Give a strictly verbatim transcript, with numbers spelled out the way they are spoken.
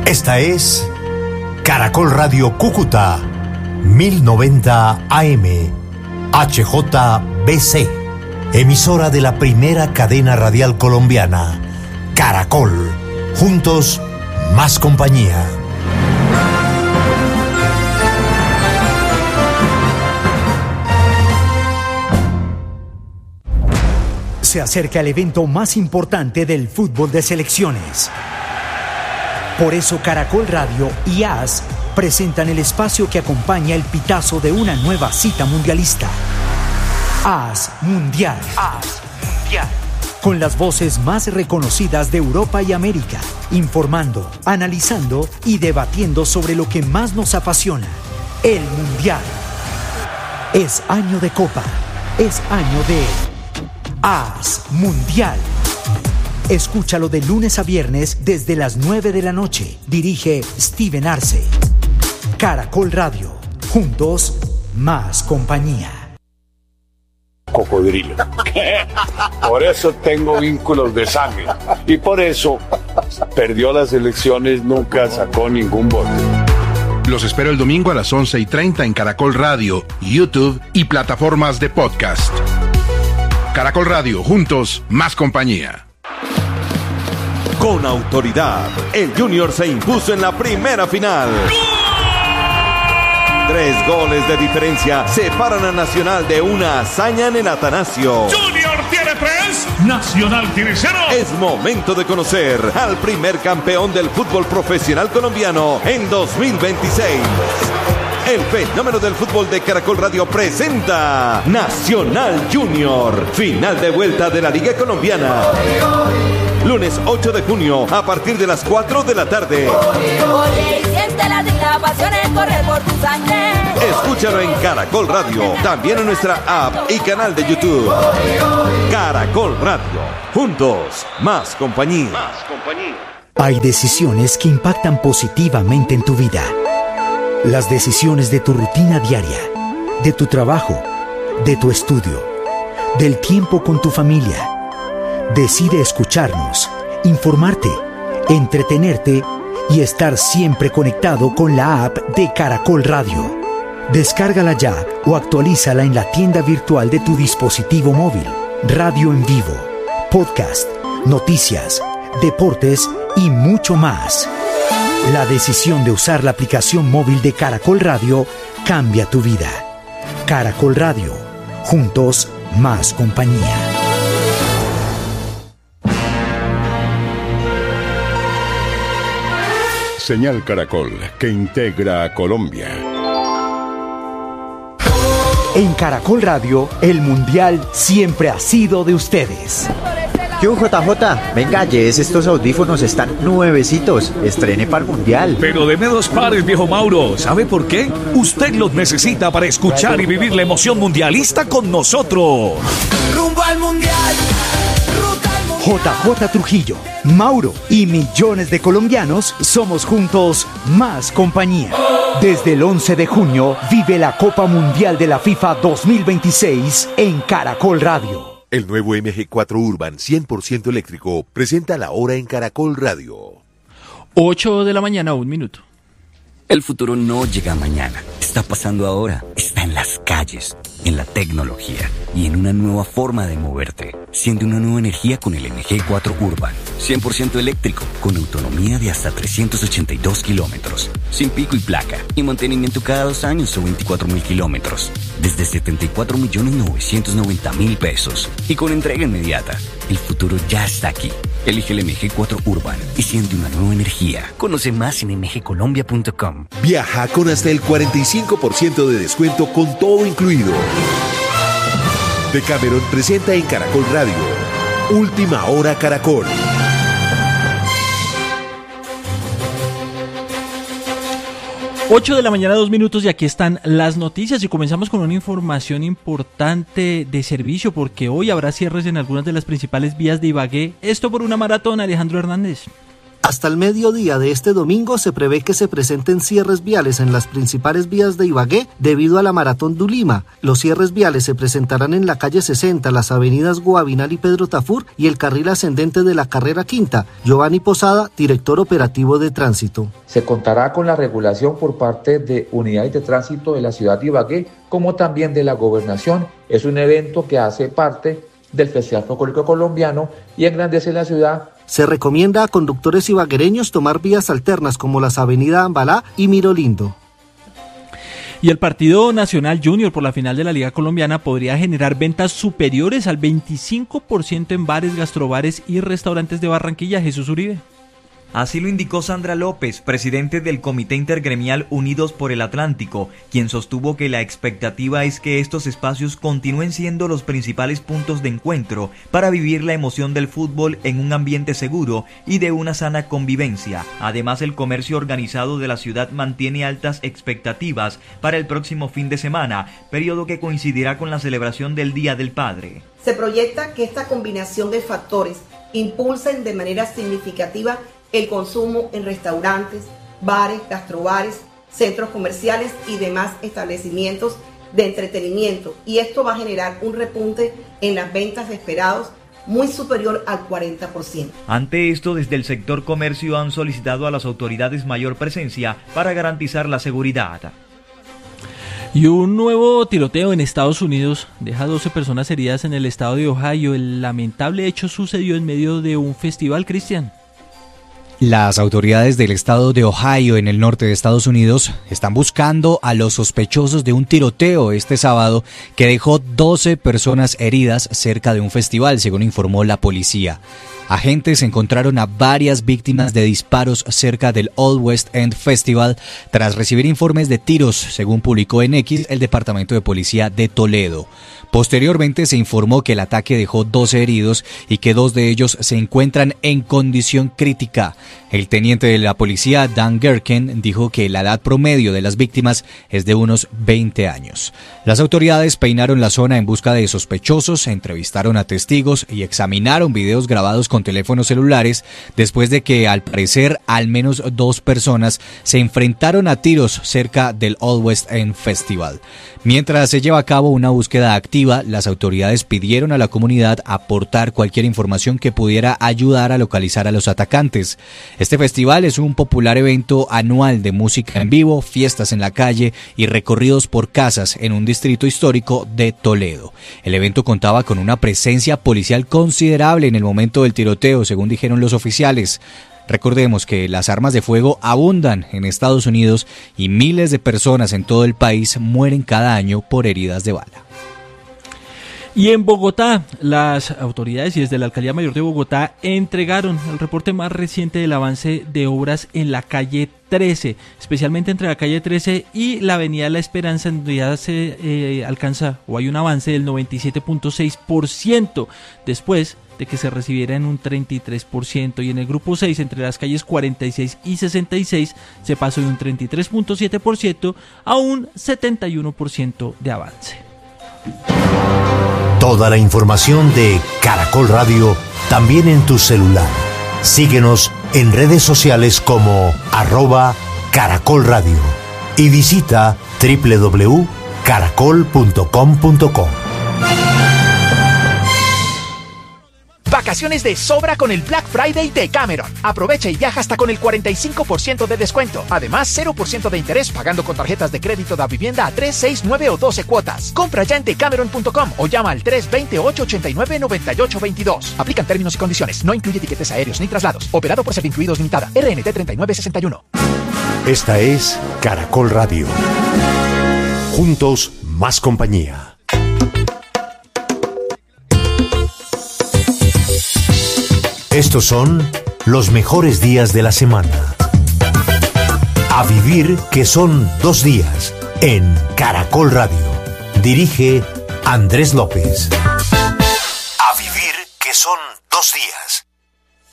Esta es Caracol Radio Cúcuta, mil noventa A M, H J B C, emisora de la primera cadena radial colombiana, Caracol. Juntos, más compañía. Se acerca el evento más importante del fútbol de selecciones. Por eso Caracol Radio y A S presentan el espacio que acompaña el pitazo de una nueva cita mundialista. A S Mundial. A S Mundial. Con las voces más reconocidas de Europa y América, informando, analizando y debatiendo sobre lo que más nos apasiona, el Mundial. Es año de Copa, es año de A S Mundial. Escúchalo de lunes a viernes desde las nueve de la noche. Dirige Steven Arce. Caracol Radio. Juntos, más compañía. Cocodrilo. Por eso tengo vínculos de sangre. Y por eso perdió las elecciones, nunca sacó ningún voto. Los espero el domingo a las once y treinta en Caracol Radio, YouTube y plataformas de podcast. Caracol Radio, juntos, más compañía. Con autoridad, el Junior se impuso en la primera final. Tres goles de diferencia separan a Nacional de una hazaña en el Atanasio. Junior tiene tres, Nacional tiene cero. Es momento de conocer al primer campeón del fútbol profesional colombiano en dos mil veintiséis. El fenómeno del fútbol de Caracol Radio presenta Nacional Junior, final de vuelta de la Liga Colombiana. Lunes ocho de junio a partir de las cuatro de la tarde. Oye, siente la pasión en correr por tu sangre. Escúchalo en Caracol Radio, también en nuestra app y canal de YouTube. Caracol Radio, juntos, más compañía. Más compañía. Hay decisiones que impactan positivamente en tu vida. Las decisiones de tu rutina diaria, de tu trabajo, de tu estudio, del tiempo con tu familia. Decide escucharnos, informarte, entretenerte y estar siempre conectado con la app de Caracol Radio. Descárgala ya o actualízala en la tienda virtual de tu dispositivo móvil. Radio en vivo, podcast, noticias, deportes y mucho más. La decisión de usar la aplicación móvil de Caracol Radio cambia tu vida. Caracol Radio, juntos, más compañía. Señal Caracol, que integra a Colombia. En Caracol Radio, el Mundial siempre ha sido de ustedes. Yo, J J, venga, llévese estos audífonos, están nuevecitos, estrene para el Mundial. Pero deme dos pares, viejo Mauro, ¿sabe por qué? Usted los necesita para escuchar y vivir la emoción mundialista con nosotros. Rumbo al Mundial. J J Trujillo, Mauro y millones de colombianos somos juntos más compañía. Desde el once de junio vive la Copa Mundial de la FIFA dos mil veintiséis en Caracol Radio. El nuevo M G cuatro Urban cien por ciento eléctrico presenta la hora en Caracol Radio. ocho de la mañana, un minuto. El futuro no llega mañana, está pasando ahora, está en las calles, en la tecnología y en una nueva forma de moverte. Siente una nueva energía con el M G cuatro Urban, cien por ciento eléctrico, con autonomía de hasta trescientos ochenta y dos kilómetros, sin pico y placa, y mantenimiento cada dos años o veinticuatro mil kilómetros, desde setenta y cuatro millones novecientos noventa mil pesos, y con entrega inmediata. El futuro ya está aquí. Elige el M G cuatro Urban y siente una nueva energía. Conoce más en m g colombia punto com. Viaja con hasta el cuarenta y cinco por ciento de descuento con todo incluido. Decameron presenta en Caracol Radio Última Hora Caracol. ocho de la mañana, dos minutos, y aquí están las noticias y comenzamos con una información importante de servicio porque hoy habrá cierres en algunas de las principales vías de Ibagué, esto por una maratón. Alejandro Hernández. Hasta el mediodía de este domingo se prevé que se presenten cierres viales en las principales vías de Ibagué debido a la Maratón du Lima. Los cierres viales se presentarán en la calle sesenta, las avenidas Guavinal y Pedro Tafur y el carril ascendente de la carrera quinta. Giovanni Posada, director operativo de tránsito. Se contará con la regulación por parte de unidades de tránsito de la ciudad de Ibagué, como también de la gobernación. Es un evento que hace parte del Festival Folclórico Colombiano y engrandece la ciudad. Se recomienda a conductores ibaguereños tomar vías alternas como las avenidas Ambalá y Mirolindo. Y el Partido Nacional Junior por la final de la Liga Colombiana podría generar ventas superiores al veinticinco por ciento en bares, gastrobares y restaurantes de Barranquilla. Jesús Uribe. Así lo indicó Sandra López, presidente del Comité Intergremial Unidos por el Atlántico, quien sostuvo que la expectativa es que estos espacios continúen siendo los principales puntos de encuentro para vivir la emoción del fútbol en un ambiente seguro y de una sana convivencia. Además, el comercio organizado de la ciudad mantiene altas expectativas para el próximo fin de semana, periodo que coincidirá con la celebración del Día del Padre. Se proyecta que esta combinación de factores impulsen de manera significativa el consumo en restaurantes, bares, gastrobares, centros comerciales y demás establecimientos de entretenimiento, y esto va a generar un repunte en las ventas esperados muy superior al cuarenta por ciento. Ante esto, desde el sector comercio han solicitado a las autoridades mayor presencia para garantizar la seguridad. Y un nuevo tiroteo en Estados Unidos deja doce personas heridas en el estado de Ohio. El lamentable hecho sucedió en medio de un festival, Cristian. Las autoridades del estado de Ohio, en el norte de Estados Unidos, están buscando a los sospechosos de un tiroteo este sábado que dejó doce personas heridas cerca de un festival, según informó la policía. Agentes encontraron a varias víctimas de disparos cerca del Old West End Festival tras recibir informes de tiros, según publicó en X el Departamento de Policía de Toledo. Posteriormente se informó que el ataque dejó doce heridos y que dos de ellos se encuentran en condición crítica. El teniente de la policía, Dan Gerken, dijo que la edad promedio de las víctimas es de unos veinte años. Las autoridades peinaron la zona en busca de sospechosos, entrevistaron a testigos y examinaron videos grabados con teléfonos celulares después de que, al parecer, al menos dos personas se enfrentaron a tiros cerca del Old West End Festival. Mientras se lleva a cabo una búsqueda activa, las autoridades pidieron a la comunidad aportar cualquier información que pudiera ayudar a localizar a los atacantes. Este festival es un popular evento anual de música en vivo, fiestas en la calle y recorridos por casas en un distrito histórico de Toledo. El evento contaba con una presencia policial considerable en el momento del tiroteo, según dijeron los oficiales. Recordemos que las armas de fuego abundan en Estados Unidos y miles de personas en todo el país mueren cada año por heridas de bala. Y en Bogotá, las autoridades y desde la Alcaldía Mayor de Bogotá entregaron el reporte más reciente del avance de obras en la calle trece, especialmente entre la calle trece y la avenida La Esperanza, en donde ya se eh, alcanza o hay un avance del noventa y siete punto seis por ciento después de que se recibiera en un treinta y tres por ciento, y en el grupo seis, entre las calles cuarenta y seis y sesenta y seis, se pasó de un treinta y tres punto siete por ciento a un setenta y uno por ciento de avance. Toda la información de Caracol Radio también en tu celular. Síguenos en redes sociales como arroba Caracol Radio y visita doble u doble u doble u punto caracol punto com punto co. Vacaciones de sobra con el Black Friday de Cameron. Aprovecha y viaja hasta con el cuarenta y cinco por ciento de descuento. Además, cero por ciento de interés pagando con tarjetas de crédito da vivienda a tres, seis, nueve o doce cuotas. Compra ya en decameron punto com o llama al tres dos cero, ocho ocho nueve, nueve ocho dos dos. Aplican términos y condiciones. No incluye tiquetes aéreos ni traslados. Operado por Servincluidos Limitada. R N T treinta y nueve sesenta y uno. Esta es Caracol Radio. Juntos, más compañía. Estos son los mejores días de la semana. A vivir, que son dos días, en Caracol Radio. Dirige Andrés López. A vivir, que son dos días.